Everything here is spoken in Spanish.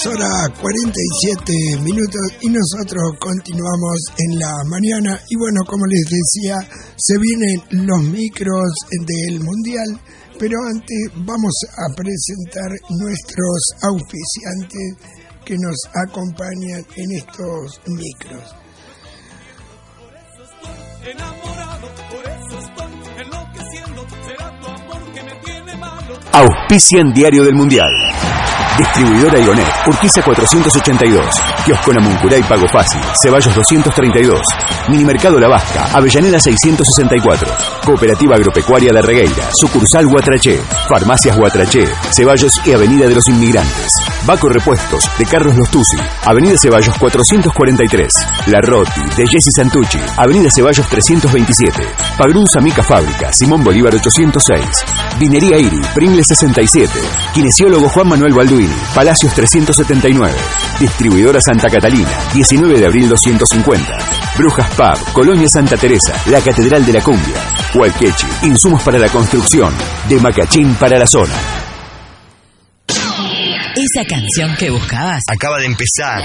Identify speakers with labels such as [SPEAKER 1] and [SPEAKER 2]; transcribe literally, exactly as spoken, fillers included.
[SPEAKER 1] Hora cuarenta y siete minutos y nosotros continuamos en la mañana. Y bueno, como les decía, se vienen los micros del Mundial, pero antes vamos a presentar nuestros auspiciantes que nos acompañan en estos micros.
[SPEAKER 2] Auspician Diario del Mundial. Distribuidora Ionet, Urquiza cuatrocientos ochenta y dos, Kiosco Namuncurá Pago Fácil, Ceballos doscientos treinta y dos, Minimercado La Vasca, Avellaneda seiscientos sesenta y cuatro, Cooperativa Agropecuaria La Regueira, Sucursal Guatraché, Farmacias Guatraché, Ceballos y Avenida de los Inmigrantes, Baco Repuestos, de Carlos Lostuzzi, Avenida Ceballos cuatrocientos cuarenta y tres, La Roti, de Jessy Santucci, Avenida Ceballos trescientos veintisiete, Pagrunza Mica Fábrica, Simón Bolívar ochocientos seis, Vinería Iri, Pringles sesenta y siete, Kinesiólogo Juan Manuel Balduini, Palacios trescientos setenta y nueve, Distribuidora Santa Catalina, diecinueve de abril doscientos cincuenta, Brujas Pub, Colonia Santa Teresa, la Catedral de la Cumbia, Hualquechi, insumos para la construcción, de Macachín para la zona.
[SPEAKER 3] Esa canción que buscabas
[SPEAKER 4] acaba de empezar.